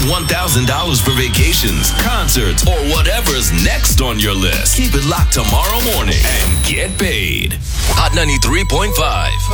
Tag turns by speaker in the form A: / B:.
A: $1,000 for vacations, concerts, or whatever's next on your list. Keep it locked tomorrow morning and get paid. Hot 93.5.